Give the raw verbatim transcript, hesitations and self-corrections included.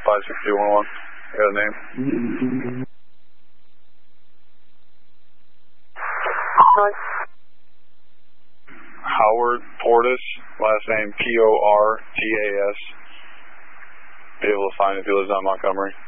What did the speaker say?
five six two one one. I got a name. Howard Portis, last name P O R T A S. Be able to find if he lives on Montgomery.